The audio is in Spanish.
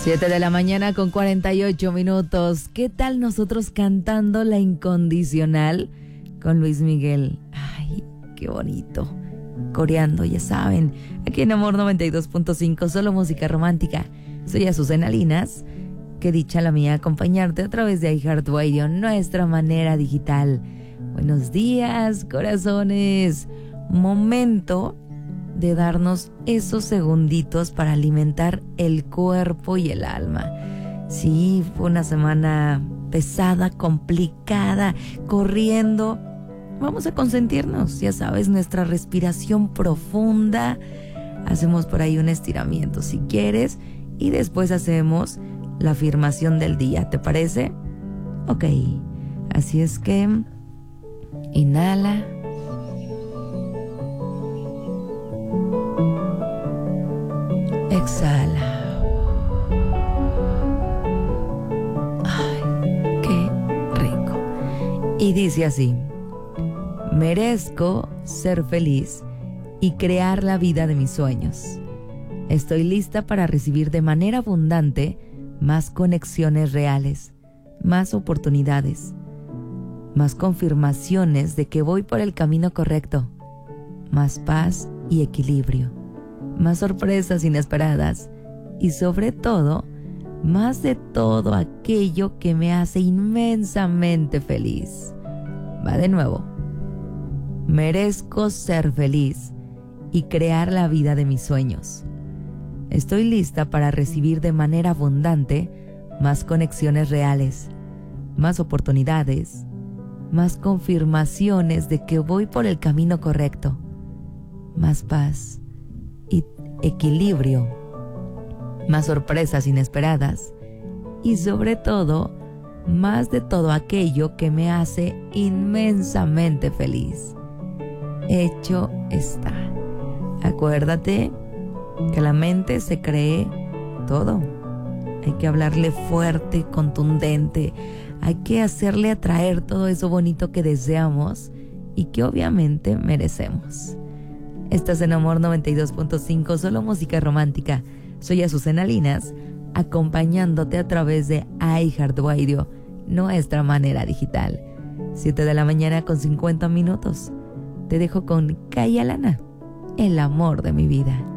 7 de la mañana con 48 minutos. ¿Qué tal nosotros cantando La Incondicional con Luis Miguel? Ay, qué bonito. Coreando, ya saben. Aquí en Amor 92.5, solo música romántica. Soy Azucena Linas. Qué dicha la mía acompañarte a través de iHeartRadio, nuestra manera digital. Buenos días, corazones. Momento de darnos esos segunditos para alimentar el cuerpo y el alma. Sí, fue una semana pesada, complicada, corriendo. Vamos a consentirnos, ya sabes, nuestra respiración profunda. Hacemos por ahí un estiramiento si quieres y después hacemos la afirmación del día, ¿te parece? Ok, así es que inhala. Exhala. Ay, qué rico. Y dice así: merezco ser feliz y crear la vida de mis sueños. Estoy lista para recibir de manera abundante más conexiones reales, más oportunidades, más confirmaciones de que voy por el camino correcto, más paz y equilibrio, más sorpresas inesperadas y sobre todo, más de todo aquello que me hace inmensamente feliz. Va de nuevo. Merezco ser feliz y crear la vida de mis sueños. Estoy lista para recibir de manera abundante más conexiones reales, más oportunidades, más confirmaciones de que voy por el camino correcto, más paz y equilibrio, más sorpresas inesperadas y sobre todo, más de todo aquello que me hace inmensamente feliz. Hecho está. Acuérdate que la mente se cree todo. Hay que hablarle fuerte, contundente. Hay que hacerle atraer todo eso bonito que deseamos y que obviamente merecemos. Estás en Amor 92.5, solo música romántica. Soy Azucena Linas, acompañándote a través de iHeartRadio, nuestra manera digital. 7 de la mañana con 50 minutos. Te dejo con Kaya Lana, el amor de mi vida.